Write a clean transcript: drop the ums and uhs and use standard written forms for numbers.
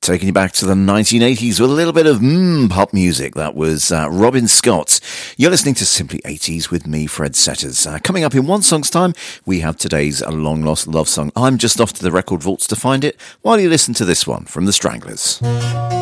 Taking you back to the 1980s with a little bit of pop music. That was Robin Scott. You're listening to Simply 80s with me, Fred Setters. Coming up in one song's time, we have today's long lost love song. I'm just off to the record vaults to find it while you listen to this one from the Stranglers.